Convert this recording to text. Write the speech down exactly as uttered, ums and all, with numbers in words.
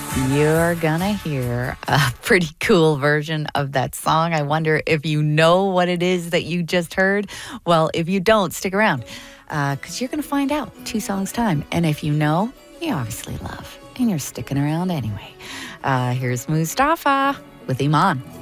You're gonna hear a pretty cool version of that song. I wonder if you know what it is that you just heard. Well, if you don't, stick around, because uh, you're gonna find out two songs' time. And if you know, you obviously love, and you're sticking around anyway. Uh, here's Mustafa with Iman.